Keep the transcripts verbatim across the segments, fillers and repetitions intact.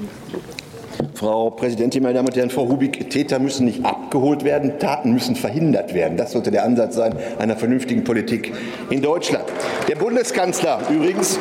Frau Präsidentin, meine Damen und Herren, Frau Hubig, Täter müssen nicht abgeholt werden, Taten müssen verhindert werden. Das sollte der Ansatz sein einer vernünftigen Politik in Deutschland. Der Bundeskanzler übrigens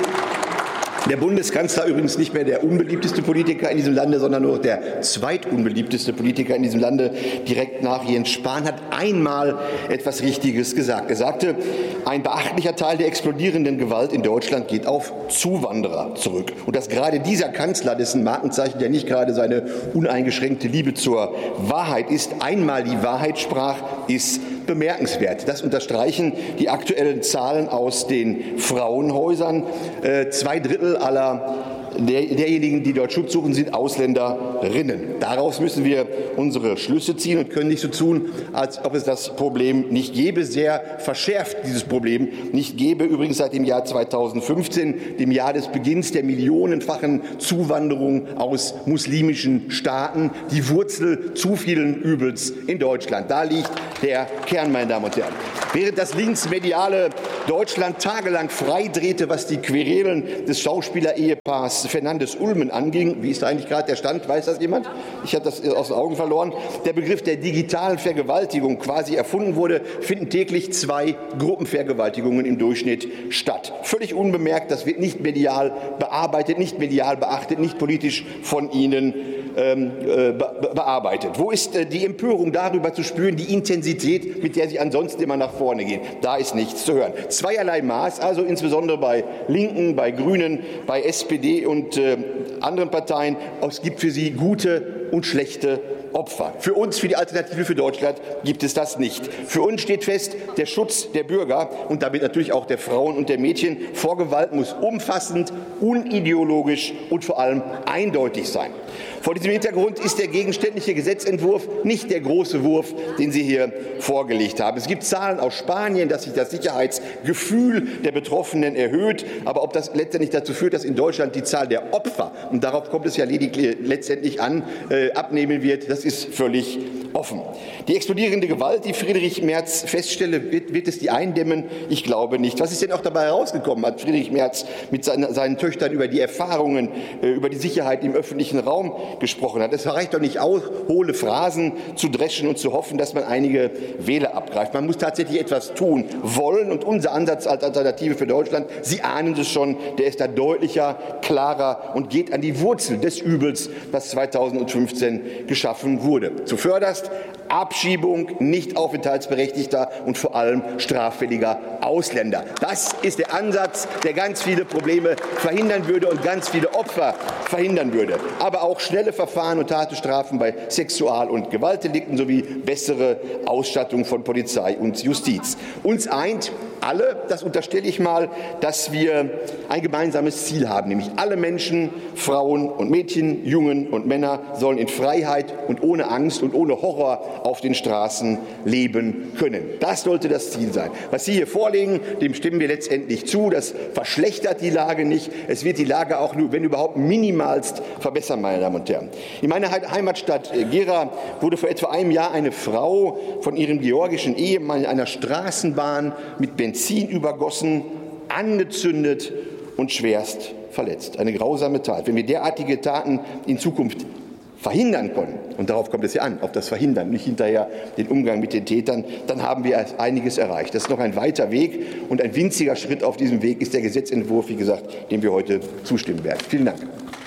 Der Bundeskanzler übrigens nicht mehr der unbeliebteste Politiker in diesem Lande, sondern nur der zweitunbeliebteste Politiker in diesem Lande, direkt nach Jens Spahn, hat einmal etwas Richtiges gesagt. Er sagte, ein beachtlicher Teil der explodierenden Gewalt in Deutschland geht auf Zuwanderer zurück. Und dass gerade dieser Kanzler, dessen Markenzeichen ja nicht gerade seine uneingeschränkte Liebe zur Wahrheit ist, einmal die Wahrheit sprach, ist bemerkenswert. Das unterstreichen die aktuellen Zahlen aus den Frauenhäusern. Äh, zwei Drittel aller der, derjenigen, die dort Schutz suchen, sind Ausländerinnen. Daraus müssen wir unsere Schlüsse ziehen und können nicht so tun, als ob es das Problem nicht gäbe. Sehr verschärft dieses Problem nicht gäbe. Übrigens seit dem Jahr zweitausendfünfzehn, dem Jahr des Beginns der millionenfachen Zuwanderung aus muslimischen Staaten, die Wurzel zu vielen Übels in Deutschland. Da liegt der Kern, meine Damen und Herren. Während das linksmediale Deutschland tagelang freidrehte, was die Querelen des Schauspielerehepaars Fernandes-Ulmen anging, wie ist da eigentlich gerade der Stand? Weiß das jemand? Ich habe das aus den Augen verloren. Der Begriff der digitalen Vergewaltigung quasi erfunden wurde, finden täglich zwei Gruppenvergewaltigungen im Durchschnitt statt. Völlig unbemerkt, das wird nicht medial bearbeitet, nicht medial beachtet, nicht politisch von Ihnen ähm, äh, be bearbeitet. Wo ist äh, die Empörung darüber zu spüren, die Intensität, mit der Sie ansonsten immer nach vorne gehen? Da ist nichts zu hören. Zweierlei Maß, also insbesondere bei Linken, bei Grünen, bei S P D und äh, anderen Parteien. Es gibt für sie gute und schlechte Opfer. Für uns, für die Alternative für Deutschland, gibt es das nicht. Für uns steht fest, der Schutz der Bürger und damit natürlich auch der Frauen und der Mädchen vor Gewalt muss umfassend, unideologisch und vor allem eindeutig sein. Vor diesem Hintergrund ist der gegenständliche Gesetzentwurf nicht der große Wurf, den Sie hier vorgelegt haben. Es gibt Zahlen aus Spanien, dass sich das Sicherheitsgefühl der Betroffenen erhöht. Aber ob das letztendlich dazu führt, dass in Deutschland die Zahl der Opfer, und darauf kommt es ja lediglich letztendlich an, äh, abnehmen wird, das ist völlig offen. Die explodierende Gewalt, die Friedrich Merz feststelle, wird, wird es die eindämmen? Ich glaube nicht. Was ist denn auch dabei herausgekommen, als Friedrich Merz mit seinen, seinen Töchtern über die Erfahrungen, äh, über die Sicherheit im öffentlichen Raum gesprochen hat? Es reicht doch nicht aus, hohle Phrasen zu dreschen und zu hoffen, dass man einige Wähler abgreift. Man muss tatsächlich etwas tun wollen. Und unser Ansatz als Alternative für Deutschland, Sie ahnen es schon, der ist da deutlicher, klarer und geht an die Wurzel des Übels, was zweitausendfünfzehn geschaffen wurde. Zuvörderst Abschiebung nicht aufenthaltsberechtigter und vor allem straffälliger Ausländer. Das ist der Ansatz, der ganz viele Probleme verhindern würde und ganz viele Opfer verhindern würde. Aber auch schnelle Verfahren und harte Strafen bei Sexual- und Gewaltdelikten sowie bessere Ausstattung von Polizei und Justiz. Uns eint alle, das unterstelle ich mal, dass wir ein gemeinsames Ziel haben, nämlich alle Menschen, Frauen und Mädchen, Jungen und Männer sollen in Freiheit und ohne Angst und ohne Horror auf den Straßen leben können. Das sollte das Ziel sein. Was Sie hier vorlegen, dem stimmen wir letztendlich zu. Das verschlechtert die Lage nicht. Es wird die Lage auch nur, wenn überhaupt, minimalst verbessern, meine Damen und Herren. In meiner Heimatstadt Gera wurde vor etwa einem Jahr eine Frau von ihrem georgischen Ehemann in einer Straßenbahn mit Benzin übergossen, angezündet und schwerst verletzt. Eine grausame Tat. Wenn wir derartige Taten in Zukunft verhindern können, und darauf kommt es ja an, auf das Verhindern, nicht hinterher den Umgang mit den Tätern, dann haben wir einiges erreicht. Das ist noch ein weiter Weg, und ein winziger Schritt auf diesem Weg ist der Gesetzentwurf, wie gesagt, dem wir heute zustimmen werden. Vielen Dank.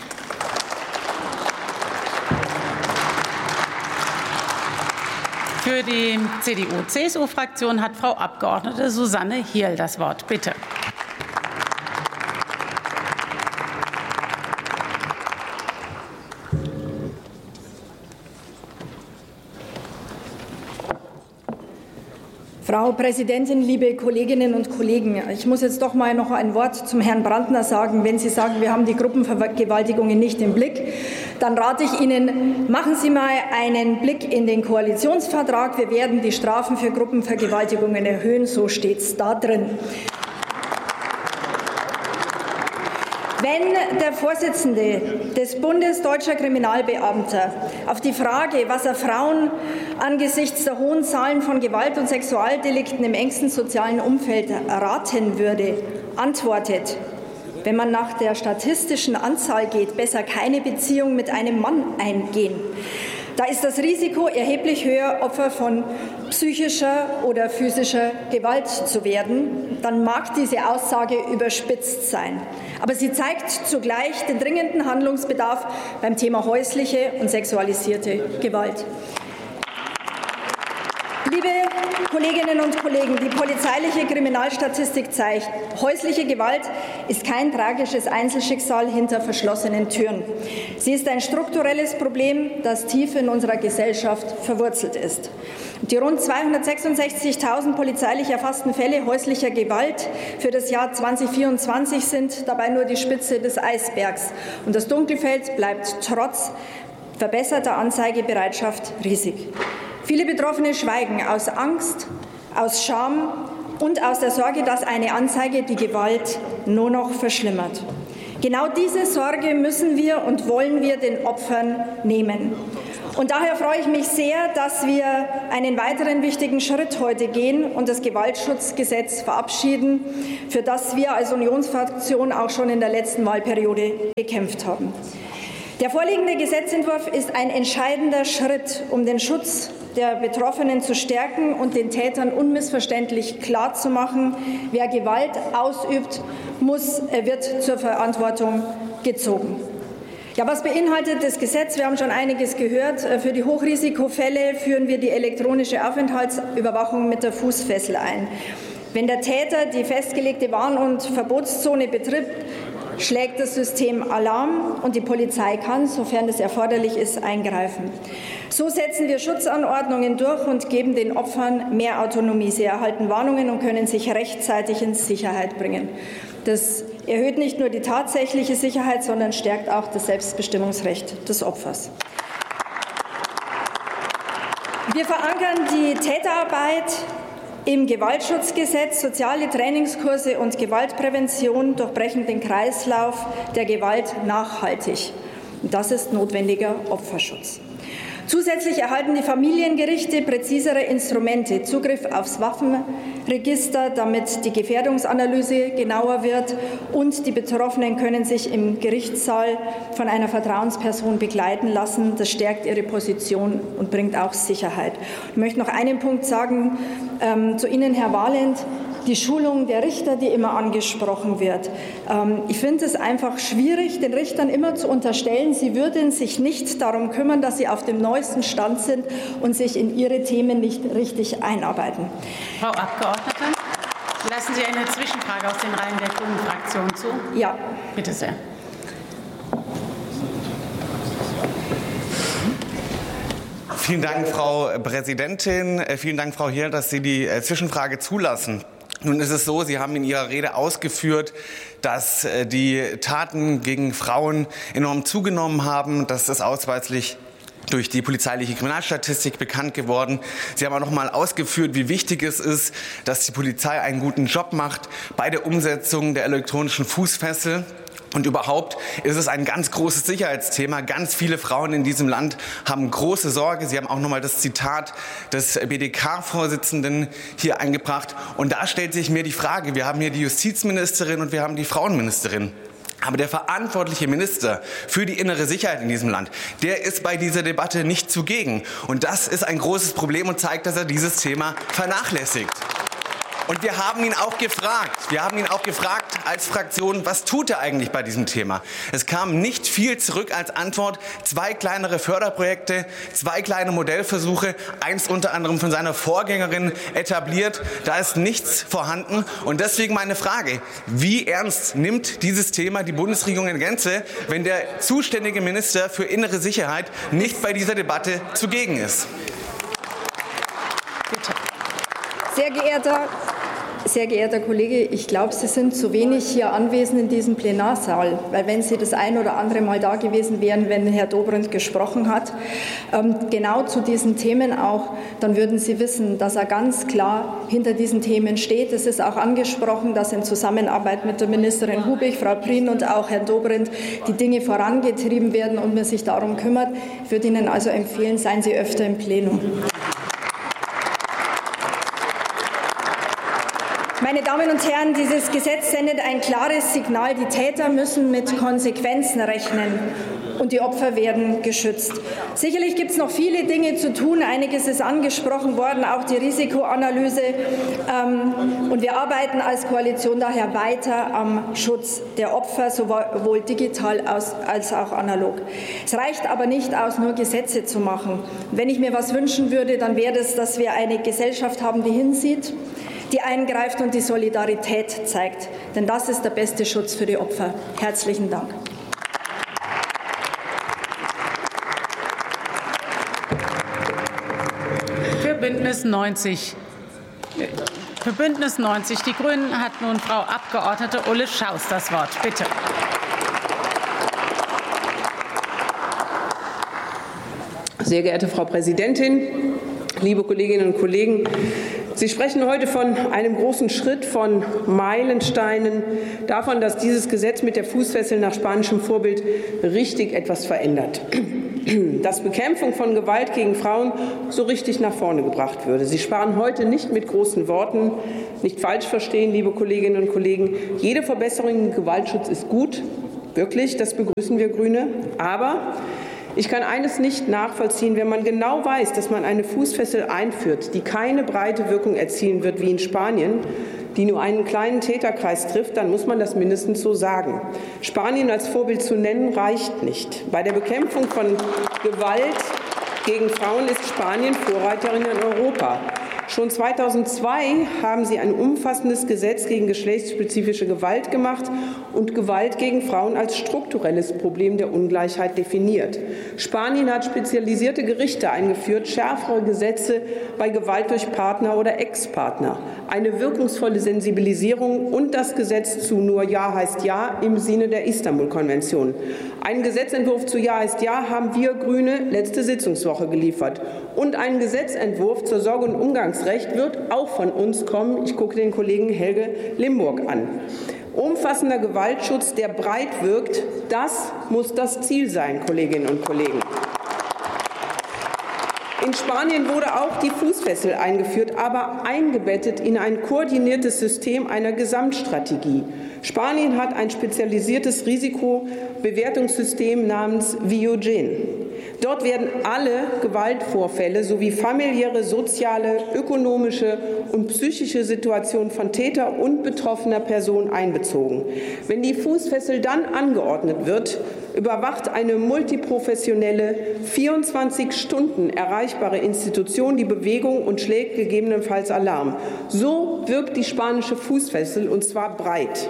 Für die C D U-C S U-Fraktion hat Frau Abgeordnete Susanne Hierl das Wort. Bitte. Frau Präsidentin, liebe Kolleginnen und Kollegen! Ich muss jetzt doch mal noch ein Wort zum Herrn Brandner sagen. Wenn Sie sagen, wir haben die Gruppenvergewaltigungen nicht im Blick, dann rate ich Ihnen, machen Sie mal einen Blick in den Koalitionsvertrag. Wir werden die Strafen für Gruppenvergewaltigungen erhöhen. So steht es da drin. Wenn der Vorsitzende des Bundes Deutscher Kriminalbeamter auf die Frage, was er Frauen angesichts der hohen Zahlen von Gewalt- und Sexualdelikten im engsten sozialen Umfeld raten würde, antwortet: wenn man nach der statistischen Anzahl geht, besser keine Beziehung mit einem Mann eingehen. Da ist das Risiko erheblich höher, Opfer von psychischer oder physischer Gewalt zu werden. Dann mag diese Aussage überspitzt sein. Aber sie zeigt zugleich den dringenden Handlungsbedarf beim Thema häusliche und sexualisierte Gewalt. Liebe Kolleginnen und Kollegen, die polizeiliche Kriminalstatistik zeigt, häusliche Gewalt ist kein tragisches Einzelschicksal hinter verschlossenen Türen. Sie ist ein strukturelles Problem, das tief in unserer Gesellschaft verwurzelt ist. Die rund zweihundertsechsundsechzigtausend polizeilich erfassten Fälle häuslicher Gewalt für das Jahr zweitausendvierundzwanzig sind dabei nur die Spitze des Eisbergs. Und das Dunkelfeld bleibt trotz verbesserter Anzeigebereitschaft riesig. Viele Betroffene schweigen aus Angst, aus Scham und aus der Sorge, dass eine Anzeige die Gewalt nur noch verschlimmert. Genau diese Sorge müssen wir und wollen wir den Opfern nehmen. Und daher freue ich mich sehr, dass wir einen weiteren wichtigen Schritt heute gehen und das Gewaltschutzgesetz verabschieden, für das wir als Unionsfraktion auch schon in der letzten Wahlperiode gekämpft haben. Der vorliegende Gesetzentwurf ist ein entscheidender Schritt, um den Schutz der Betroffenen zu stärken und den Tätern unmissverständlich klarzumachen, wer Gewalt ausübt, muss, er wird zur Verantwortung gezogen. Ja, was beinhaltet das Gesetz? Wir haben schon einiges gehört. Für die Hochrisikofälle führen wir die elektronische Aufenthaltsüberwachung mit der Fußfessel ein. Wenn der Täter die festgelegte Warn- und Verbotszone betritt, schlägt das System Alarm und die Polizei kann, sofern es erforderlich ist, eingreifen. So setzen wir Schutzanordnungen durch und geben den Opfern mehr Autonomie. Sie erhalten Warnungen und können sich rechtzeitig in Sicherheit bringen. Das erhöht nicht nur die tatsächliche Sicherheit, sondern stärkt auch das Selbstbestimmungsrecht des Opfers. Wir verankern die Täterarbeit im Gewaltschutzgesetz. Soziale Trainingskurse und Gewaltprävention durchbrechen den Kreislauf der Gewalt nachhaltig. Das ist notwendiger Opferschutz. Zusätzlich erhalten die Familiengerichte präzisere Instrumente, Zugriff aufs Waffenregister, damit die Gefährdungsanalyse genauer wird, und die Betroffenen können sich im Gerichtssaal von einer Vertrauensperson begleiten lassen. Das stärkt ihre Position und bringt auch Sicherheit. Ich möchte noch einen Punkt sagen ähm, zu Ihnen, Herr Valent. Die Schulung der Richter, die immer angesprochen wird. Ähm, ich finde es einfach schwierig, den Richtern immer zu unterstellen, sie würden sich nicht darum kümmern, dass sie auf dem neuesten Stand sind und sich in ihre Themen nicht richtig einarbeiten. Frau Abgeordnete, lassen Sie eine Zwischenfrage aus den Reihen der Grünen Fraktion zu? Ja. Bitte sehr. Vielen Dank, Frau Präsidentin. Vielen Dank, Frau Hirn, dass Sie die Zwischenfrage zulassen. Nun ist es so, Sie haben in Ihrer Rede ausgeführt, dass die Taten gegen Frauen enorm zugenommen haben. Das ist ausweislich durch die polizeiliche Kriminalstatistik bekannt geworden. Sie haben auch noch mal ausgeführt, wie wichtig es ist, dass die Polizei einen guten Job macht bei der Umsetzung der elektronischen Fußfessel. Und überhaupt ist es ein ganz großes Sicherheitsthema. Ganz viele Frauen in diesem Land haben große Sorge. Sie haben auch noch mal das Zitat des B D K-Vorsitzenden hier eingebracht. Und da stellt sich mir die Frage, wir haben hier die Justizministerin und wir haben die Frauenministerin. Aber der verantwortliche Minister für die innere Sicherheit in diesem Land, der ist bei dieser Debatte nicht zugegen. Und das ist ein großes Problem und zeigt, dass er dieses Thema vernachlässigt. Und wir haben ihn auch gefragt, wir haben ihn auch gefragt als Fraktion, was tut er eigentlich bei diesem Thema? Es kam nicht viel zurück als Antwort. Zwei kleinere Förderprojekte, zwei kleine Modellversuche, eins unter anderem von seiner Vorgängerin etabliert. Da ist nichts vorhanden. Und deswegen meine Frage, wie ernst nimmt dieses Thema die Bundesregierung in Gänze, wenn der zuständige Minister für innere Sicherheit nicht bei dieser Debatte zugegen ist? Bitte. Sehr geehrter Sehr geehrter Kollege, ich glaube, Sie sind zu wenig hier anwesend in diesem Plenarsaal, weil wenn Sie das ein oder andere Mal da gewesen wären, wenn Herr Dobrindt gesprochen hat, ähm, genau zu diesen Themen auch, dann würden Sie wissen, dass er ganz klar hinter diesen Themen steht. Es ist auch angesprochen, dass in Zusammenarbeit mit der Ministerin Hubig, Frau Prien und auch Herrn Dobrindt die Dinge vorangetrieben werden und man sich darum kümmert. Ich würde Ihnen also empfehlen, seien Sie öfter im Plenum. Ich Meine Damen und Herren, dieses Gesetz sendet ein klares Signal. Die Täter müssen mit Konsequenzen rechnen und die Opfer werden geschützt. Sicherlich gibt es noch viele Dinge zu tun. Einiges ist angesprochen worden, auch die Risikoanalyse. Und wir arbeiten als Koalition daher weiter am Schutz der Opfer, sowohl digital als auch analog. Es reicht aber nicht aus, nur Gesetze zu machen. Wenn ich mir was wünschen würde, dann wäre es, dass wir eine Gesellschaft haben, die hinsieht, die eingreift und die Solidarität zeigt. Denn das ist der beste Schutz für die Opfer. Herzlichen Dank. Für Bündnis neunzig, für Bündnis neunzig Die Grünen hat nun Frau Abgeordnete Ulle Schaus das Wort. Bitte. Sehr geehrte Frau Präsidentin, liebe Kolleginnen und Kollegen! Sie sprechen heute von einem großen Schritt, von Meilensteinen, davon, dass dieses Gesetz mit der Fußfessel nach spanischem Vorbild richtig etwas verändert, dass Bekämpfung von Gewalt gegen Frauen so richtig nach vorne gebracht würde. Sie sparen heute nicht mit großen Worten, nicht falsch verstehen, liebe Kolleginnen und Kollegen. Jede Verbesserung im Gewaltschutz ist gut, wirklich, das begrüßen wir Grüne, aber ich kann eines nicht nachvollziehen, wenn man genau weiß, dass man eine Fußfessel einführt, die keine breite Wirkung erzielen wird wie in Spanien, die nur einen kleinen Täterkreis trifft, dann muss man das mindestens so sagen. Spanien als Vorbild zu nennen, reicht nicht. Bei der Bekämpfung von Gewalt gegen Frauen ist Spanien Vorreiterin in Europa. Schon zweitausendzwei haben Sie ein umfassendes Gesetz gegen geschlechtsspezifische Gewalt gemacht und Gewalt gegen Frauen als strukturelles Problem der Ungleichheit definiert. Spanien hat spezialisierte Gerichte eingeführt, schärfere Gesetze bei Gewalt durch Partner oder Ex-Partner, eine wirkungsvolle Sensibilisierung und das Gesetz zu Nur Ja heißt Ja im Sinne der Istanbul-Konvention. Einen Gesetzentwurf zu Ja heißt Ja haben wir Grüne letzte Sitzungswoche geliefert. Und ein Gesetzentwurf zur Sorge- und Umgangsrecht wird auch von uns kommen. Ich gucke den Kollegen Helge Limburg an. Umfassender Gewaltschutz, der breit wirkt, das muss das Ziel sein, Kolleginnen und Kollegen. In Spanien wurde auch die Fußfessel eingeführt, aber eingebettet in ein koordiniertes System einer Gesamtstrategie. Spanien hat ein spezialisiertes Risikobewertungssystem namens Viogen. Dort werden alle Gewaltvorfälle sowie familiäre, soziale, ökonomische und psychische Situationen von Täter und betroffener Person einbezogen. Wenn die Fußfessel dann angeordnet wird, überwacht eine multiprofessionelle, vierundzwanzig Stunden erreichbare Institution die Bewegung und schlägt gegebenenfalls Alarm. So wirkt die spanische Fußfessel, und zwar breit.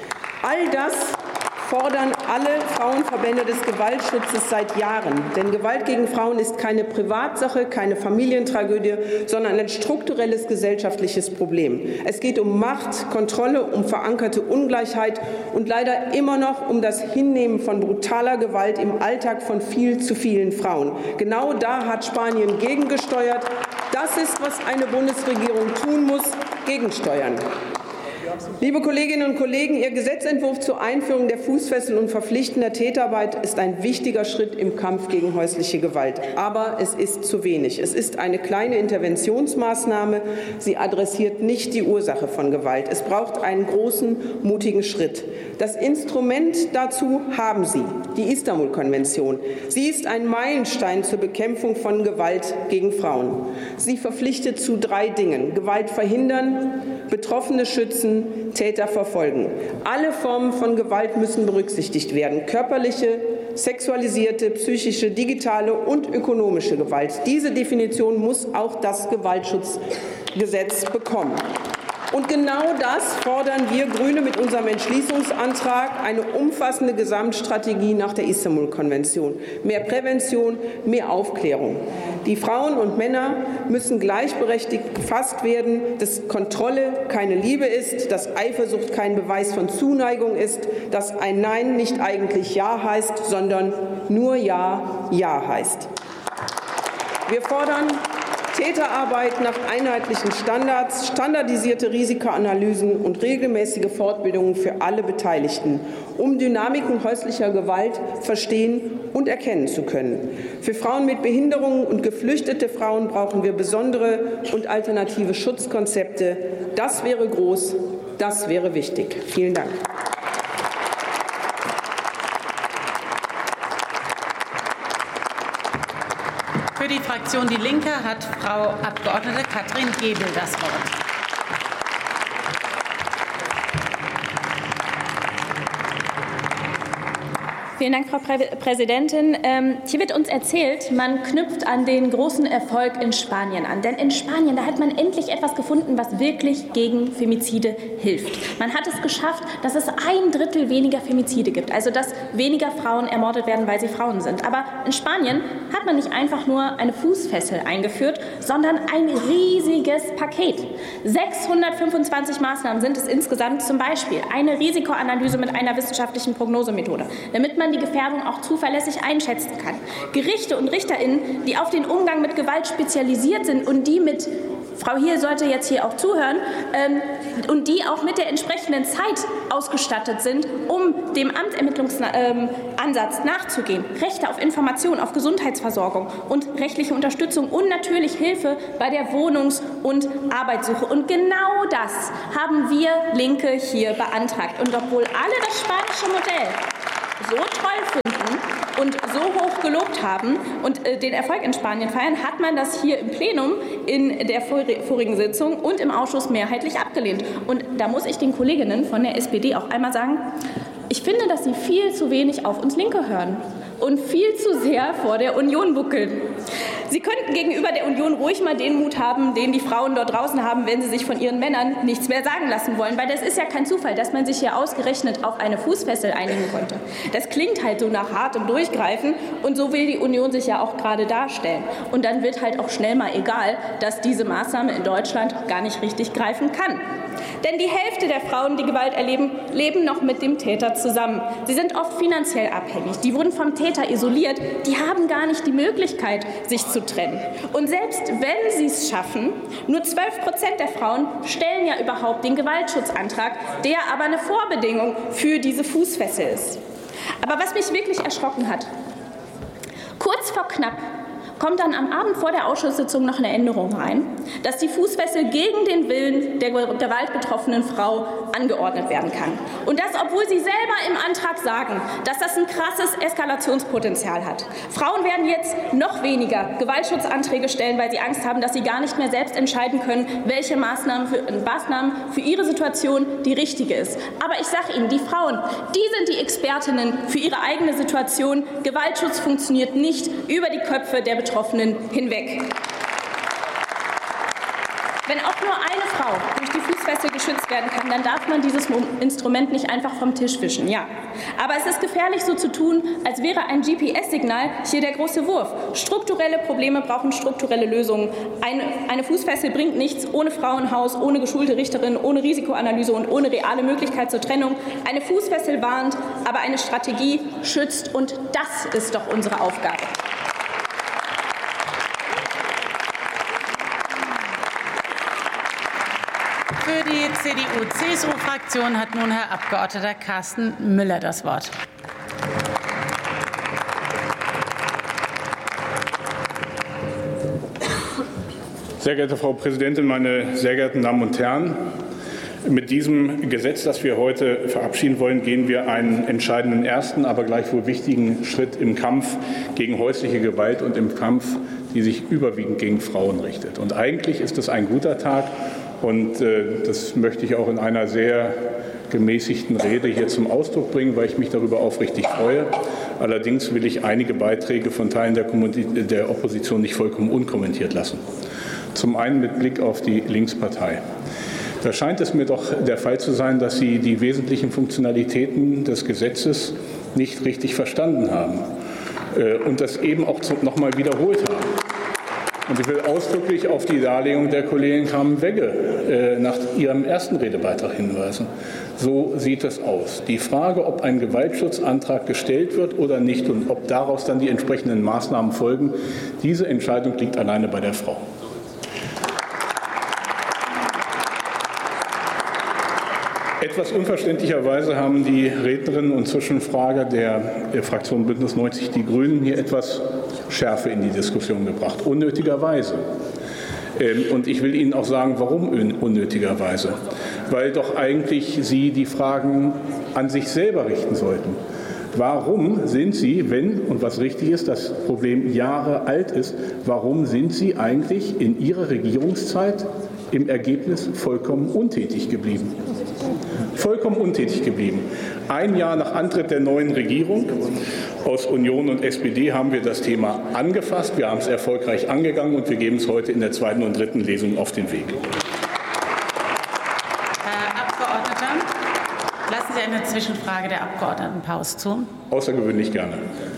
All das fordern alle Frauenverbände des Gewaltschutzes seit Jahren. Denn Gewalt gegen Frauen ist keine Privatsache, keine Familientragödie, sondern ein strukturelles gesellschaftliches Problem. Es geht um Macht, Kontrolle, um verankerte Ungleichheit und leider immer noch um das Hinnehmen von brutaler Gewalt im Alltag von viel zu vielen Frauen. Genau da hat Spanien gegengesteuert. Das ist, was eine Bundesregierung tun muss, gegensteuern. Liebe Kolleginnen und Kollegen, Ihr Gesetzentwurf zur Einführung der Fußfessel und verpflichtender Täterarbeit ist ein wichtiger Schritt im Kampf gegen häusliche Gewalt. Aber es ist zu wenig. Es ist eine kleine Interventionsmaßnahme. Sie adressiert nicht die Ursache von Gewalt. Es braucht einen großen, mutigen Schritt. Das Instrument dazu haben Sie, die Istanbul-Konvention. Sie ist ein Meilenstein zur Bekämpfung von Gewalt gegen Frauen. Sie verpflichtet zu drei Dingen: Gewalt verhindern, Betroffene schützen, Täter verfolgen. Alle Formen von Gewalt müssen berücksichtigt werden: körperliche, sexualisierte, psychische, digitale und ökonomische Gewalt. Diese Definition muss auch das Gewaltschutzgesetz bekommen. Und genau das fordern wir Grüne mit unserem Entschließungsantrag: eine umfassende Gesamtstrategie nach der Istanbul-Konvention. Mehr Prävention, mehr Aufklärung. Die Frauen und Männer müssen gleichberechtigt gefasst werden, dass Kontrolle keine Liebe ist, dass Eifersucht kein Beweis von Zuneigung ist, dass ein Nein nicht eigentlich Ja heißt, sondern nur Ja, Ja heißt. Wir fordern Täterarbeit nach einheitlichen Standards, standardisierte Risikoanalysen und regelmäßige Fortbildungen für alle Beteiligten, um Dynamiken häuslicher Gewalt verstehen und erkennen zu können. Für Frauen mit Behinderungen und geflüchtete Frauen brauchen wir besondere und alternative Schutzkonzepte. Das wäre groß, das wäre wichtig. Vielen Dank. Für die Fraktion Die Linke hat Frau Abgeordnete Katrin Gebel das Wort. Vielen Dank, Frau Präsidentin. Ähm, hier wird uns erzählt, man knüpft an den großen Erfolg in Spanien an. Denn in Spanien, da hat man endlich etwas gefunden, was wirklich gegen Femizide hilft. Man hat es geschafft, dass es ein Drittel weniger Femizide gibt. Also dass weniger Frauen ermordet werden, weil sie Frauen sind. Aber in Spanien hat man nicht einfach nur eine Fußfessel eingeführt, sondern ein riesiges Paket. sechshundertfünfundzwanzig Maßnahmen sind es insgesamt, zum Beispiel eine Risikoanalyse mit einer wissenschaftlichen Prognosemethode, damit man die Gefährdung auch zuverlässig einschätzen kann. Gerichte und RichterInnen, die auf den Umgang mit Gewalt spezialisiert sind und die mit, Frau Hill sollte jetzt hier auch zuhören, ähm, und die auch mit der entsprechenden Zeit ausgestattet sind, um dem Amtsermittlungsansatz ähm, nachzugehen. Rechte auf Information, auf Gesundheitsversorgung und rechtliche Unterstützung und natürlich Hilfe bei der Wohnungs- und Arbeitssuche. Und genau das haben wir Linke hier beantragt. Und obwohl alle das spanische Modell so toll finden und so hoch gelobt haben und äh, den Erfolg in Spanien feiern, hat man das hier im Plenum in der vorigen Sitzung und im Ausschuss mehrheitlich abgelehnt. Und da muss ich den Kolleginnen von der S P D auch einmal sagen, ich finde, dass sie viel zu wenig auf uns Linke hören und viel zu sehr vor der Union buckeln. Sie könnten gegenüber der Union ruhig mal den Mut haben, den die Frauen dort draußen haben, wenn sie sich von ihren Männern nichts mehr sagen lassen wollen. Weil das ist ja kein Zufall, dass man sich hier ausgerechnet auf eine Fußfessel einigen konnte. Das klingt halt so nach hartem Durchgreifen und so will die Union sich ja auch gerade darstellen. Und dann wird halt auch schnell mal egal, dass diese Maßnahme in Deutschland gar nicht richtig greifen kann. Denn die Hälfte der Frauen, die Gewalt erleben, leben noch mit dem Täter zusammen. Sie sind oft finanziell abhängig. Die wurden vom Täter isoliert. Die haben gar nicht die Möglichkeit, sich zu trennen. Und selbst wenn sie es schaffen, nur zwölf Prozent der Frauen stellen ja überhaupt den Gewaltschutzantrag, der aber eine Vorbedingung für diese Fußfessel ist. Aber was mich wirklich erschrocken hat, kurz vor knapp kommt dann am Abend vor der Ausschusssitzung noch eine Änderung rein, dass die Fußfessel gegen den Willen der gewaltbetroffenen Frau angeordnet werden kann. Und das, obwohl Sie selber im Antrag sagen, dass das ein krasses Eskalationspotenzial hat. Frauen werden jetzt noch weniger Gewaltschutzanträge stellen, weil sie Angst haben, dass sie gar nicht mehr selbst entscheiden können, welche Maßnahmen für, Maßnahmen für ihre Situation die richtige ist. Aber ich sage Ihnen, die Frauen, die sind die Expertinnen für ihre eigene Situation. Gewaltschutz funktioniert nicht über die Köpfe der Betroffenen hinweg. Wenn auch nur eine Frau durch die Fußfessel geschützt werden kann, dann darf man dieses Instrument nicht einfach vom Tisch wischen. Ja. Aber es ist gefährlich, so zu tun, als wäre ein G P S-Signal hier der große Wurf. Strukturelle Probleme brauchen strukturelle Lösungen. Eine, eine Fußfessel bringt nichts ohne Frauenhaus, ohne geschulte Richterin, ohne Risikoanalyse und ohne reale Möglichkeit zur Trennung. Eine Fußfessel warnt, aber eine Strategie schützt. Und das ist doch unsere Aufgabe. Für die C D U-C S U-Fraktion hat nun Herr Abgeordneter Carsten Müller das Wort. Sehr geehrte Frau Präsidentin, meine sehr geehrten Damen und Herren! Mit diesem Gesetz, das wir heute verabschieden wollen, gehen wir einen entscheidenden ersten, aber gleichwohl wichtigen Schritt im Kampf gegen häusliche Gewalt und im Kampf, die sich überwiegend gegen Frauen richtet. Und eigentlich ist es ein guter Tag. Und äh, das möchte ich auch in einer sehr gemäßigten Rede hier zum Ausdruck bringen, weil ich mich darüber aufrichtig freue. Allerdings will ich einige Beiträge von Teilen der, der Opposition nicht vollkommen unkommentiert lassen. Zum einen mit Blick auf die Linkspartei. Da scheint es mir doch der Fall zu sein, dass Sie die wesentlichen Funktionalitäten des Gesetzes nicht richtig verstanden haben äh, und das eben auch noch mal wiederholt haben. Und ich will ausdrücklich auf die Darlegung der Kollegin Kamen-Wegge äh, nach ihrem ersten Redebeitrag hinweisen. So sieht es aus. Die Frage, ob ein Gewaltschutzantrag gestellt wird oder nicht und ob daraus dann die entsprechenden Maßnahmen folgen, diese Entscheidung liegt alleine bei der Frau. Etwas unverständlicherweise haben die Rednerinnen und Zwischenfrager der, der Fraktion Bündnis neunzig Die Grünen hier etwas Schärfe in die Diskussion gebracht, unnötigerweise. Und ich will Ihnen auch sagen, warum unnötigerweise. Weil doch eigentlich Sie die Fragen an sich selber richten sollten. Warum sind Sie, wenn, und was richtig ist, das Problem Jahre alt ist, warum sind Sie eigentlich in Ihrer Regierungszeit im Ergebnis vollkommen untätig geblieben? Vollkommen untätig geblieben. Ein Jahr nach Antritt der neuen Regierung aus Union und S P D haben wir das Thema angefasst. Wir haben es erfolgreich angegangen und wir geben es heute in der zweiten und dritten Lesung auf den Weg. Herr Abgeordneter, lassen Sie eine Zwischenfrage der Abgeordneten Paus zu? Außergewöhnlich gerne.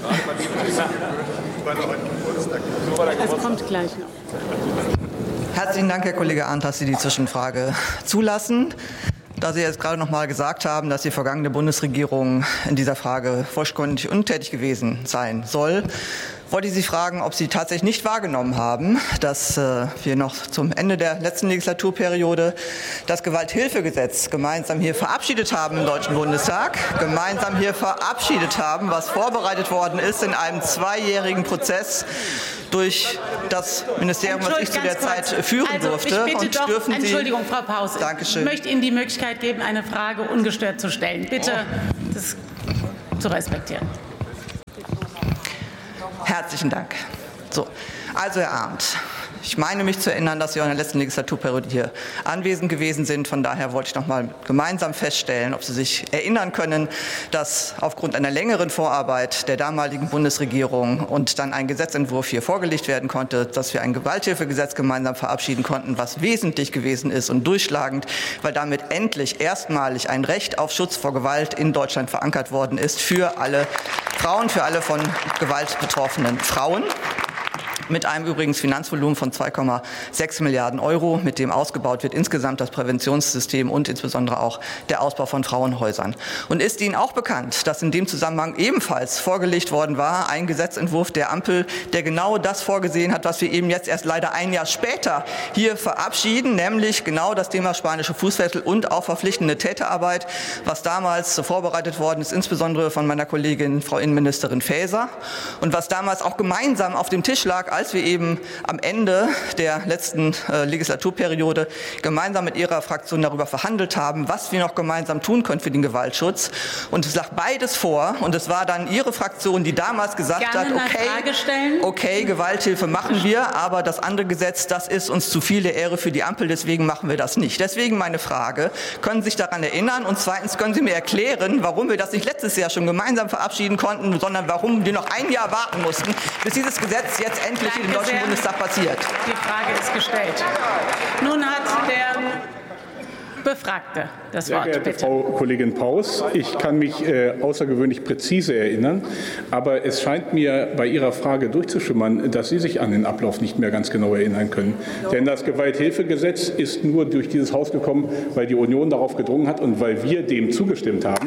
Es kommt gleich noch. Herzlichen Dank, Herr Kollege Arndt, dass Sie die Zwischenfrage zulassen. Da Sie jetzt gerade noch mal gesagt haben, dass die vergangene Bundesregierung in dieser Frage vollständig untätig gewesen sein soll, wollte ich Sie fragen, ob Sie tatsächlich nicht wahrgenommen haben, dass äh, wir noch zum Ende der letzten Legislaturperiode das Gewalthilfegesetz gemeinsam hier verabschiedet haben im Deutschen Bundestag, gemeinsam hier verabschiedet haben, was vorbereitet worden ist in einem zweijährigen Prozess durch das Ministerium, was ich zu der Zeit führen also, durfte. Ich bitte und doch, dürfen Sie, Entschuldigung, Frau Paus, Dankeschön. Ich möchte Ihnen die Möglichkeit geben, eine Frage ungestört zu stellen. Bitte das zu respektieren. Herzlichen Dank. So, also Herr Arndt, ich meine mich zu erinnern, dass Sie auch in der letzten Legislaturperiode hier anwesend gewesen sind. Von daher wollte ich noch mal gemeinsam feststellen, ob Sie sich erinnern können, dass aufgrund einer längeren Vorarbeit der damaligen Bundesregierung und dann ein Gesetzentwurf hier vorgelegt werden konnte, dass wir ein Gewalthilfegesetz gemeinsam verabschieden konnten, was wesentlich gewesen ist und durchschlagend, weil damit endlich erstmalig ein Recht auf Schutz vor Gewalt in Deutschland verankert worden ist für alle Frauen, für alle von Gewalt betroffenen Frauen. Mit einem übrigens Finanzvolumen von zwei Komma sechs Milliarden Euro, mit dem ausgebaut wird insgesamt das Präventionssystem und insbesondere auch der Ausbau von Frauenhäusern. Und ist Ihnen auch bekannt, dass in dem Zusammenhang ebenfalls vorgelegt worden war, ein Gesetzentwurf der Ampel, der genau das vorgesehen hat, was wir eben jetzt erst leider ein Jahr später hier verabschieden, nämlich genau das Thema spanische Fußfessel und auch verpflichtende Täterarbeit, was damals vorbereitet worden ist, insbesondere von meiner Kollegin Frau Innenministerin Faeser und was damals auch gemeinsam auf dem Tisch lag, als wir eben am Ende der letzten äh, Legislaturperiode gemeinsam mit Ihrer Fraktion darüber verhandelt haben, was wir noch gemeinsam tun können für den Gewaltschutz. Und es lag beides vor. Und es war dann Ihre Fraktion, die damals gesagt Gerne hat, okay, okay, Gewalthilfe machen wir, aber das andere Gesetz, das ist uns zu viel der Ehre für die Ampel, deswegen machen wir das nicht. Deswegen meine Frage, können Sie sich daran erinnern? Und zweitens, können Sie mir erklären, warum wir das nicht letztes Jahr schon gemeinsam verabschieden konnten, sondern warum wir noch ein Jahr warten mussten, bis dieses Gesetz jetzt endlich Danke im Deutschen sehr. Bundestag passiert. Die Frage ist gestellt. Nun hat der Befragte das Sehr Wort. geehrte Bitte. Frau Kollegin Paus, ich kann mich äh, außergewöhnlich präzise erinnern, aber es scheint mir bei Ihrer Frage durchzuschimmern, dass Sie sich an den Ablauf nicht mehr ganz genau erinnern können. Denn das Gewalthilfegesetz ist nur durch dieses Haus gekommen, weil die Union darauf gedrungen hat und weil wir dem zugestimmt haben.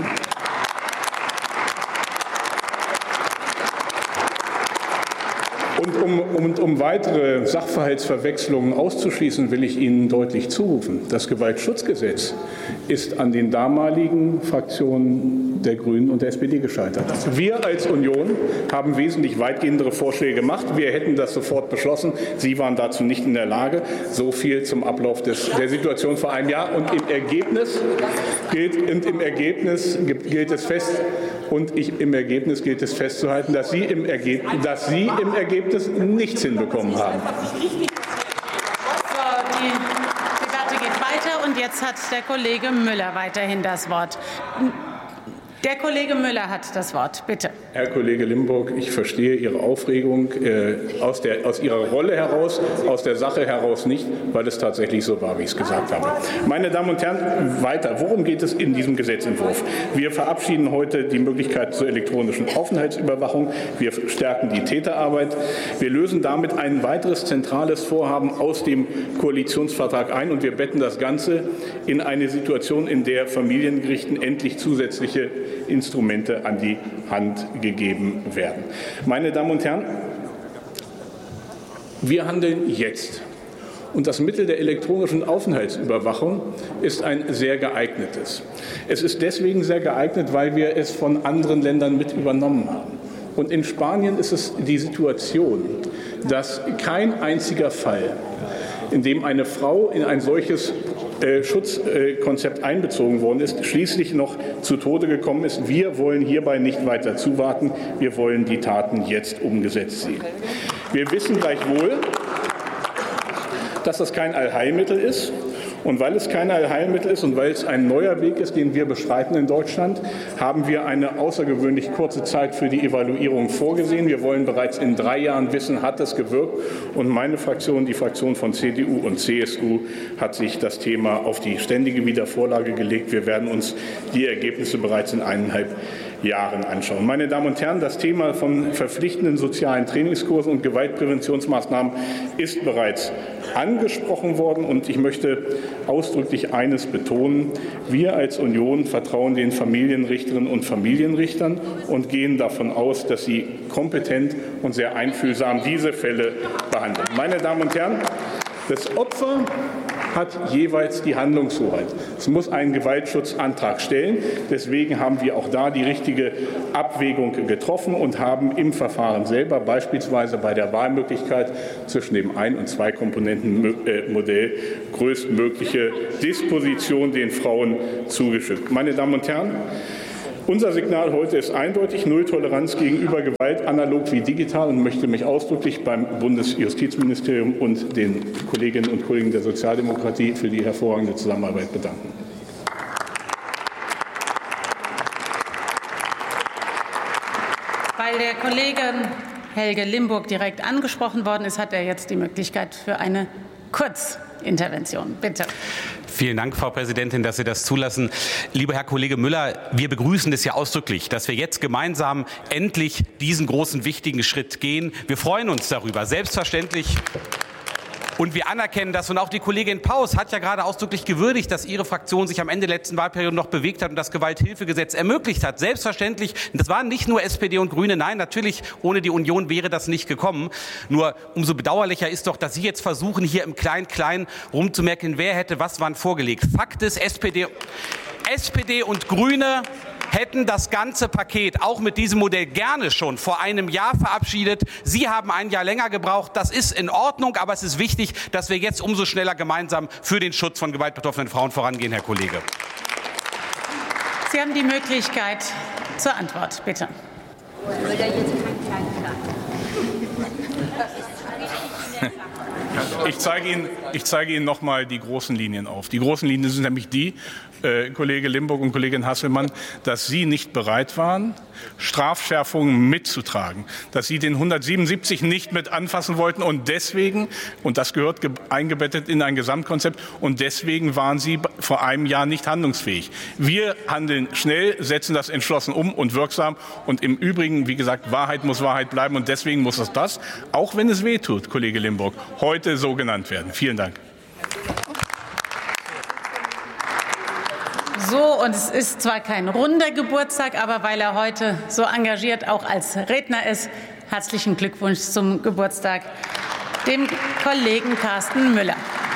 Und um, um, um weitere Sachverhaltsverwechslungen auszuschließen, will ich Ihnen deutlich zurufen, das Gewaltschutzgesetz ist an den damaligen Fraktionen der Grünen und der S P D gescheitert. Wir als Union haben wesentlich weitgehendere Vorschläge gemacht. Wir hätten das sofort beschlossen. Sie waren dazu nicht in der Lage. So viel zum Ablauf des, der Situation vor einem Jahr. Und im Ergebnis gilt, und im Ergebnis gilt es fest, und ich, im Ergebnis gilt es festzuhalten, dass Sie im Ergebnis, dass Sie im Ergebnis nichts hinbekommen haben. Die Debatte geht weiter und jetzt hat der Kollege Müller weiterhin das Wort. Der Kollege Müller hat das Wort. Bitte. Herr Kollege Limburg, ich verstehe Ihre Aufregung äh, aus, der, aus Ihrer Rolle heraus, aus der Sache heraus nicht, weil es tatsächlich so war, wie ich es gesagt habe. Meine Damen und Herren, weiter. Worum geht es in diesem Gesetzentwurf? Wir verabschieden heute die Möglichkeit zur elektronischen Aufenthaltsüberwachung. Wir stärken die Täterarbeit. Wir lösen damit ein weiteres zentrales Vorhaben aus dem Koalitionsvertrag ein und wir betten das Ganze in eine Situation, in der Familiengerichten endlich zusätzliche Instrumente an die Hand gegeben werden. Meine Damen und Herren, wir handeln jetzt. Und das Mittel der elektronischen Aufenthaltsüberwachung ist ein sehr geeignetes. Es ist deswegen sehr geeignet, weil wir es von anderen Ländern mit übernommen haben. Und in Spanien ist es die Situation, dass kein einziger Fall, in dem eine Frau in ein solches äh, Schutzkonzept äh, einbezogen worden ist, schließlich noch zu Tode gekommen ist. Wir wollen hierbei nicht weiter zuwarten. Wir wollen die Taten jetzt umgesetzt sehen. Wir wissen gleichwohl, dass das kein Allheilmittel ist. Und weil es kein Allheilmittel ist und weil es ein neuer Weg ist, den wir beschreiten in Deutschland, haben wir eine außergewöhnlich kurze Zeit für die Evaluierung vorgesehen. Wir wollen bereits in drei Jahren wissen, hat es gewirkt. Und meine Fraktion, die Fraktion von C D U und C S U, hat sich das Thema auf die ständige Wiedervorlage gelegt. Wir werden uns die Ergebnisse bereits in eineinhalb Jahren anschauen. Meine Damen und Herren, das Thema von verpflichtenden sozialen Trainingskursen und Gewaltpräventionsmaßnahmen ist bereits angesprochen worden. Und ich möchte ausdrücklich eines betonen. Wir als Union vertrauen den Familienrichterinnen und Familienrichtern und gehen davon aus, dass sie kompetent und sehr einfühlsam diese Fälle behandeln. Meine Damen und Herren, das Opfer hat jeweils die Handlungshoheit. Es muss einen Gewaltschutzantrag stellen. Deswegen haben wir auch da die richtige Abwägung getroffen und haben im Verfahren selber, beispielsweise bei der Wahlmöglichkeit zwischen dem Ein- und Zwei-Komponenten-Modell, größtmögliche Disposition den Frauen zugeschickt. Meine Damen und Herren, unser Signal heute ist eindeutig: Null Toleranz gegenüber Gewalt, analog wie digital, und möchte mich ausdrücklich beim Bundesjustizministerium und den Kolleginnen und Kollegen der Sozialdemokratie für die hervorragende Zusammenarbeit bedanken. Weil der Kollege Helge Limburg direkt angesprochen worden ist, hat er jetzt die Möglichkeit für eine Kurzintervention. Bitte. Vielen Dank, Frau Präsidentin, dass Sie das zulassen. Lieber Herr Kollege Müller, wir begrüßen es ja ausdrücklich, dass wir jetzt gemeinsam endlich diesen großen, wichtigen Schritt gehen. Wir freuen uns darüber, selbstverständlich. Und wir anerkennen das. Und auch die Kollegin Paus hat ja gerade ausdrücklich gewürdigt, dass ihre Fraktion sich am Ende der letzten Wahlperiode noch bewegt hat und das Gewalthilfegesetz ermöglicht hat. Selbstverständlich. Das waren nicht nur S P D und Grüne. Nein, natürlich, ohne die Union wäre das nicht gekommen. Nur umso bedauerlicher ist doch, dass Sie jetzt versuchen, hier im Klein-Klein rumzumerken, wer hätte was wann vorgelegt. Fakt ist, S P D, S P D und Grüne hätten das ganze Paket auch mit diesem Modell gerne schon vor einem Jahr verabschiedet. Sie haben ein Jahr länger gebraucht. Das ist in Ordnung, aber es ist wichtig, dass wir jetzt umso schneller gemeinsam für den Schutz von gewaltbetroffenen Frauen vorangehen, Herr Kollege. Sie haben die Möglichkeit zur Antwort, bitte. Ich zeige Ihnen, ich zeige Ihnen noch mal die großen Linien auf. Die großen Linien sind nämlich die, äh, Kollege Limburg und Kollegin Hasselmann, dass Sie nicht bereit waren, Strafschärfungen mitzutragen, dass Sie den hundertsiebenundsiebzig nicht mit anfassen wollten und deswegen, und das gehört eingebettet in ein Gesamtkonzept, und deswegen waren Sie vor einem Jahr nicht handlungsfähig. Wir handeln schnell, setzen das entschlossen um und wirksam, und im Übrigen, wie gesagt, Wahrheit muss Wahrheit bleiben, und deswegen muss es das, auch wenn es weh tut, Kollege Limburg, heute so genannt werden. Vielen Dank. So, und es ist zwar kein runder Geburtstag, aber weil er heute so engagiert auch als Redner ist, herzlichen Glückwunsch zum Geburtstag dem Kollegen Carsten Müller.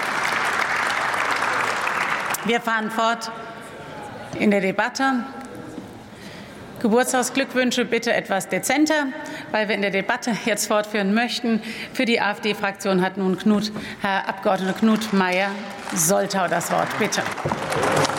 Wir fahren fort in der Debatte. Geburtstagsglückwünsche bitte etwas dezenter, weil wir in der Debatte jetzt fortführen möchten. Für die AfD-Fraktion hat nun Knut, Herr Abgeordneter Knut Meyer-Soltau das Wort. Bitte.